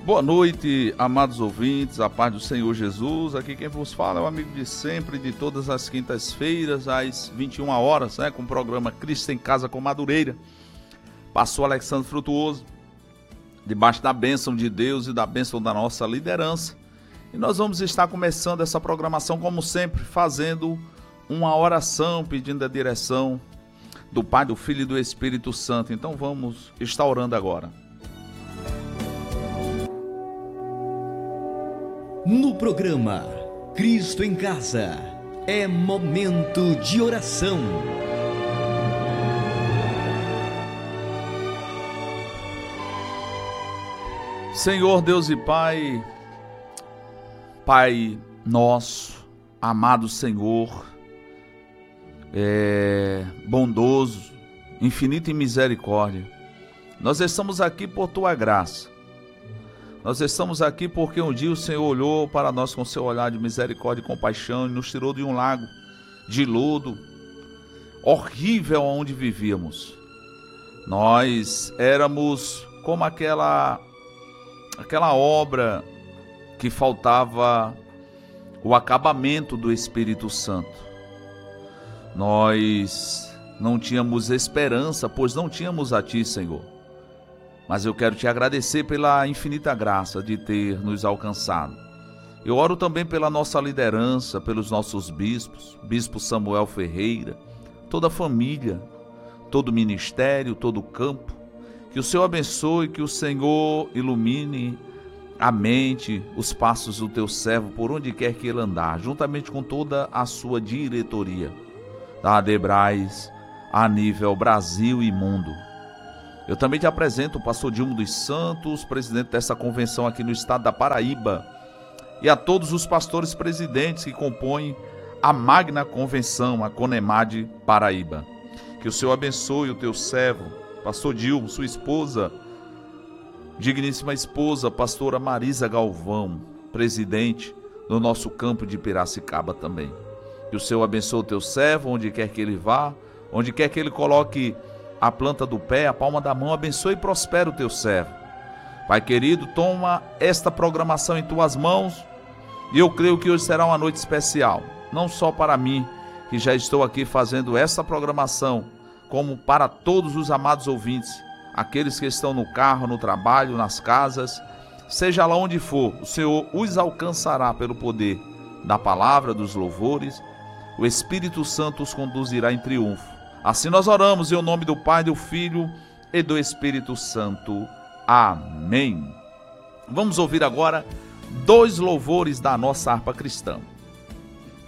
Boa noite, amados ouvintes, a paz do Senhor Jesus. Aqui quem vos fala é o amigo de sempre, de todas as quintas-feiras, às 21 horas, com o programa Cristo em Casa com Madureira. Pastor Alexandre Frutuoso, debaixo da bênção de Deus e da bênção da nossa liderança. E nós vamos estar começando essa programação, como sempre, fazendo uma oração, pedindo a direção do Pai, do Filho e do Espírito Santo. Então vamos estar orando agora. No programa Cristo em Casa, é momento de oração. Senhor Deus e Pai, Pai nosso, amado Senhor, bondoso, infinito em misericórdia, nós estamos aqui por Tua graça. Nós estamos aqui porque um dia o Senhor olhou para nós com seu olhar de misericórdia e compaixão e nos tirou de um lago de lodo horrível onde vivíamos. Nós éramos como aquela obra que faltava o acabamento do Espírito Santo. Nós não tínhamos esperança, pois não tínhamos a Ti, Senhor. Mas eu quero Te agradecer pela infinita graça de ter nos alcançado. Eu oro também pela nossa liderança, pelos nossos bispos, Bispo Samuel Ferreira, toda a família, todo o ministério, todo o campo. Que o Senhor abençoe, que o Senhor ilumine a mente, os passos do Teu servo, por onde quer que ele andar, juntamente com toda a sua diretoria da Adebrais, a nível Brasil e mundo. Eu também te apresento o pastor Dilmo dos Santos, presidente dessa convenção aqui no estado da Paraíba, e a todos os pastores presidentes que compõem a magna convenção, a Conemad Paraíba. Que o Senhor abençoe o teu servo, pastor Dilmo, sua esposa, digníssima esposa, pastora Marisa Galvão, presidente do nosso campo de Piracicaba também. Que o Senhor abençoe o teu servo, onde quer que ele vá, onde quer que ele coloque a planta do pé, a palma da mão, abençoe e prospere o teu servo. Pai querido, toma esta programação em tuas mãos, e eu creio que hoje será uma noite especial, não só para mim, que já estou aqui fazendo essa programação, como para todos os amados ouvintes, aqueles que estão no carro, no trabalho, nas casas, seja lá onde for, o Senhor os alcançará pelo poder da palavra, dos louvores, o Espírito Santo os conduzirá em triunfo. Assim nós oramos em nome do Pai, do Filho e do Espírito Santo. Amém. Vamos ouvir agora 2 louvores da nossa harpa cristã.